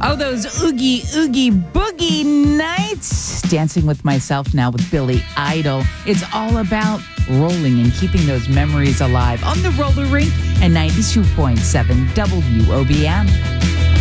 Oh, those oogie boogie nights. Dancing with Myself now with Billy Idol. It's all about rolling and keeping those memories alive on the roller rink and 92.7 WOBM.